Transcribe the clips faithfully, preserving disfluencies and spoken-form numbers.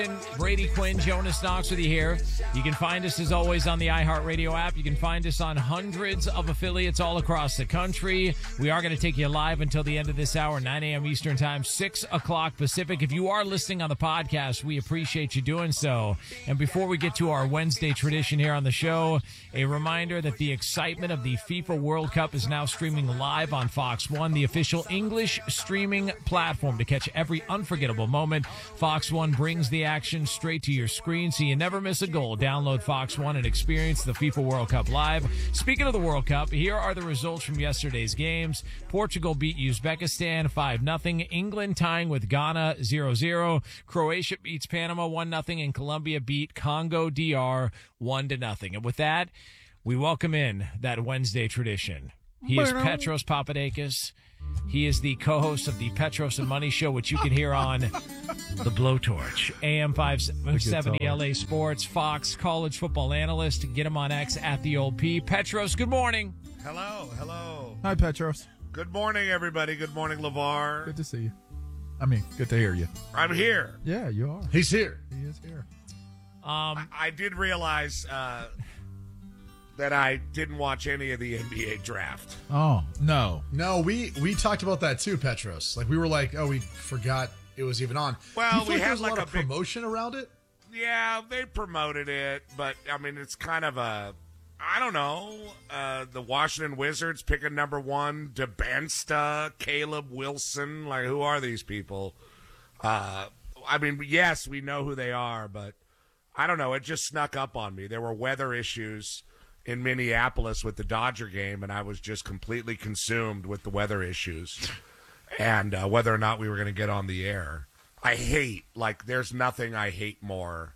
Brady Quinn, Jonas Knox with you here. You can find us, as always, on the iHeartRadio app. You can find us on hundreds of affiliates all across the country. We are going to take you live until the end of this hour, nine a.m. Eastern Time, six o'clock Pacific. If you are listening on the podcast, we appreciate you doing so. And before we get to our Wednesday tradition here on the show, a reminder that the excitement of the FIFA World Cup is now streaming live on Fox One, the official English streaming platform. To catch every unforgettable moment, Fox One brings the action straight to your screen so you never miss a goal. Download Fox One and experience the FIFA World Cup live. Speaking of the World Cup, here are the results from yesterday's games. Portugal beat Uzbekistan five nothing. England tying with Ghana zero zero. Croatia beats Panama one nothing. And Colombia beat Congo D R one to nothing. And with that, we welcome in that Wednesday tradition. He is Petros Papadakis. He is the co-host of the Petros and Money Show, which you can hear on The Blowtorch, A M five seventy L A Sports, Fox college football analyst. Get him on X at the old P. Petros, good morning. Hello, hello. Hi, Petros. Good morning, everybody. Good morning, LeVar. Good to see you. I mean, good to hear you. I'm here. Yeah, you are. He's here. He is here. Um, I, I did realize uh, that I didn't watch any of the N B A draft. Oh, no. No, we we talked about that too, Petros. Like, we were like, oh, we forgot it was even on. Well, we like had there was like a lot a of big promotion around it. Yeah, they promoted it, but I mean, it's kind of a, I don't know. Uh, the Washington Wizards picking number one, DeBensta, Caleb Wilson. Like, who are these people? Uh, I mean, yes, we know who they are, but I don't know. It just snuck up on me. There were weather issues in Minneapolis with the Dodger game, and I was just completely consumed with the weather issues and uh, whether or not we were going to get on the air. I hate, like, there's nothing I hate more.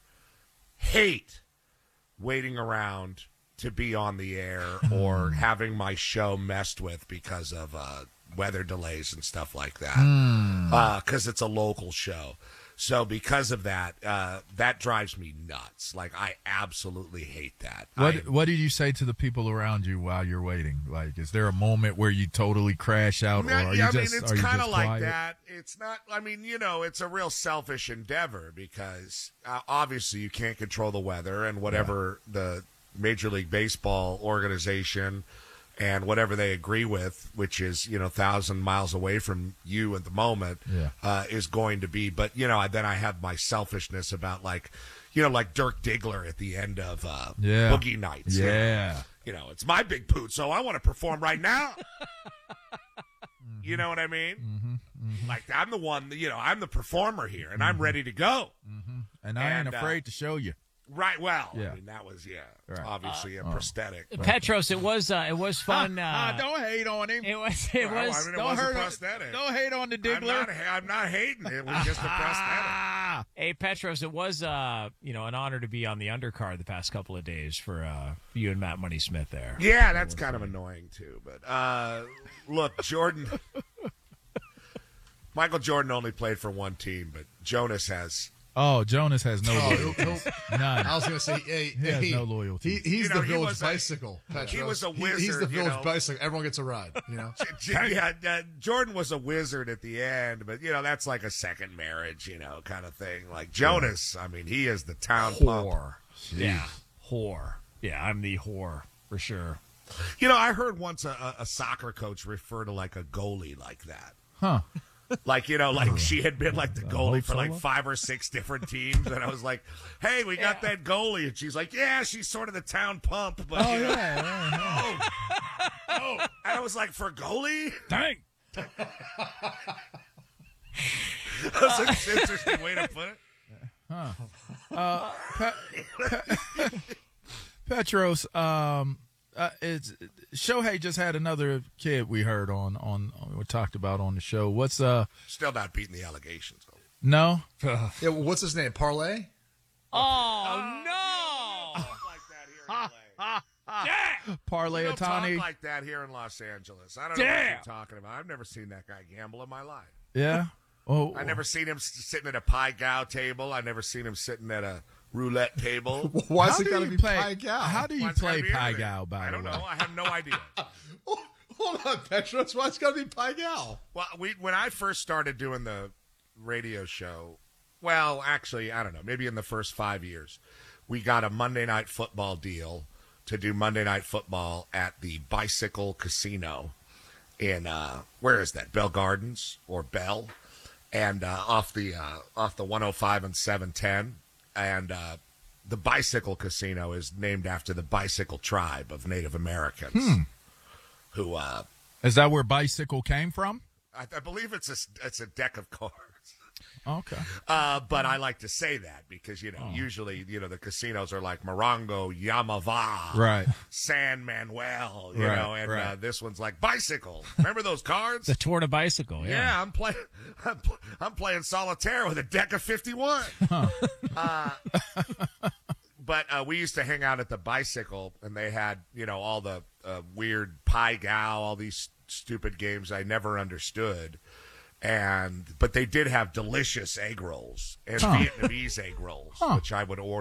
Hate waiting around to be on the air or having my show messed with because of uh, weather delays and stuff like that. Because uh, it's a local show. So because of that, uh, that drives me nuts. Like, I absolutely hate that. What I, What did you say to the people around you while you're waiting? Like, is there a moment where you totally crash out, or yeah, are you I just, mean, it's are you kind of just like quiet? that. It's not. I mean, you know, it's a real selfish endeavor because uh, obviously you can't control the weather and whatever yeah. the Major League Baseball organization and whatever they agree with, which is, you know, thousand miles away from you at the moment, yeah. uh, is going to be. But, you know, then I have my selfishness about, like, you know, like Dirk Diggler at the end of uh, yeah. Boogie Nights. Yeah. You know, you know, it's my big poot, so I want to perform right now. mm-hmm. You know what I mean? Mm-hmm. Mm-hmm. Like, I'm the one, you know, I'm the performer here, and mm-hmm. I'm ready to go. Mm-hmm. And I ain't and, afraid uh, to show you. Right, well, yeah. I mean, that was, yeah, right. obviously uh, a prosthetic. Uh, Petros, it was uh, it was fun. Ah, uh, don't hate on him. It was, it well, was, I mean, it don't was hurt a prosthetic. Don't hate on the Diggler. I'm not, I'm not hating. It was just a prosthetic. Hey, Petros, it was, uh, you know, an honor to be on the undercard the past couple of days for uh, you and Matt Money Smith there. Yeah, that's kind of annoying, too. But, uh, look, Jordan, Michael Jordan only played for one team, but Jonas has... Oh, Jonas has no oh, loyalty. None. I was going to say, hey, he has hey, no loyalty. He, he's you know, the village he bicycle. A, he was a wizard. He, he's the village you know? bicycle. Everyone gets a ride, you know? yeah, uh, Jordan was a wizard at the end, but, you know, that's like a second marriage, you know, kind of thing. Like Jonas, I mean, he is the town whore. pump. Yeah, whore. Yeah, I'm the whore, for sure. You know, I heard once a, a soccer coach refer to, like, a goalie like that. Huh. Like, you know, like she had been like the goalie for like five or six different teams. And I was like, hey, we got yeah. that goalie. And she's like, yeah, she's sort of the town pump. But, oh, you know, yeah. yeah, yeah. Oh, oh. And I was like, for goalie? Dang. That's an interesting way to put it. Huh. Uh, Pe- Pe- Petros, um, Uh, it's Shohei just had another kid we heard on, on on we talked about on the show. What's uh still not beating the allegations though. No. yeah, well, what's his name? Parlay? Oh no! Like that here in L A. Yeah. Parlay you don't Atani. talk like that here in Los Angeles. I don't know Damn. what you're talking about. I've never seen that guy gamble in my life. Yeah. Oh. I never seen him sitting at a pie gow table. I never seen him sitting at a roulette table. Why How is it do got to you be play- pie gal? How do you Why's it play gotta be pie everything? gal? By I the don't way, know. I have no idea. Hold on, Petros. Why's it got to be pie gal? Well, we when I first started doing the radio show, well, actually, I don't know. Maybe in the first five years, we got a Monday Night Football deal to do Monday Night Football at the Bicycle Casino in uh, where is that? Bell Gardens or Bell, and uh, off the uh, off the one oh five and seven ten, and uh, the Bicycle Casino is named after the bicycle tribe of Native Americans, Hmm. who uh, Is that where bicycle came from? I, I believe it's a it's a deck of cards. Okay. Uh, but I like to say that because, you know, Oh. usually, you know, the casinos are like Morongo, Yamava, Right. San Manuel, you Right, know, and right. uh, this one's like Bicycle. Remember those cards? The Tour de Bicycle, yeah. yeah, I'm playing. I'm, pl- I'm playing solitaire with a deck of fifty-one. uh, but uh, we used to hang out at the Bicycle, and they had, you know, all the uh, weird Pai Gow, all these stupid games I never understood. And but they did have delicious egg rolls and Huh. Vietnamese egg rolls, Huh. which I would order.